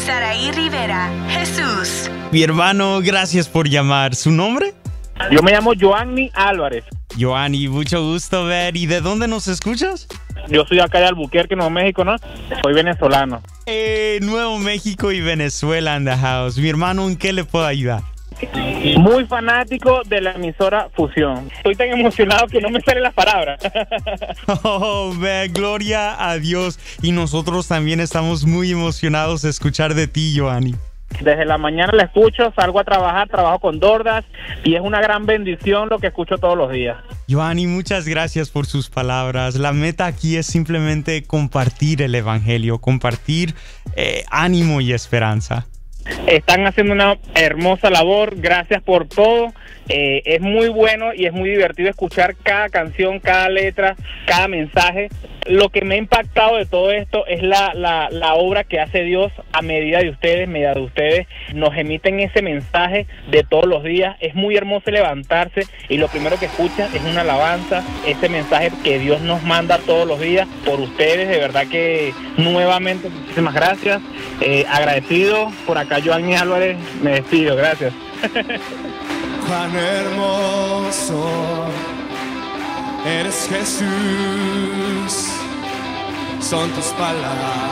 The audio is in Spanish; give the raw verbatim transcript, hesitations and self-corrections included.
Saraí Rivera, Jesús. Mi hermano, gracias por llamar. ¿Su nombre? Yo me llamo Joanny Álvarez. Joanny, mucho gusto ver. ¿Y de dónde nos escuchas? Yo soy acá de Albuquerque, Nuevo México, ¿no? Soy venezolano. Eh, Nuevo México y Venezuela in the house. Mi hermano, ¿en qué le puedo ayudar? Muy fanático de la emisora Fusión. Estoy tan emocionado que no me salen las palabras. Oh, man, gloria a Dios. Y nosotros también estamos muy emocionados de escuchar de ti, Joanny. Desde la mañana la escucho, salgo a trabajar, trabajo con Dordas y es una gran bendición lo que escucho todos los días. Joanny, muchas gracias por sus palabras. La meta aquí es simplemente compartir el evangelio, compartir eh, ánimo y esperanza. Están haciendo una hermosa labor, gracias por todo. Eh, es muy bueno y es muy divertido escuchar cada canción, cada letra, cada mensaje. Lo que me ha impactado de todo esto es la, la, la obra que hace Dios a medida de ustedes, mediante ustedes nos emiten ese mensaje de todos los días. Es muy hermoso levantarse y lo primero que escuchas es una alabanza, ese mensaje que Dios nos manda todos los días por ustedes. De verdad que nuevamente muchísimas gracias, eh, agradecido. Por acá Joanny Álvarez, me despido, gracias. Cuán hermoso eres, Jesús, son tus palabras.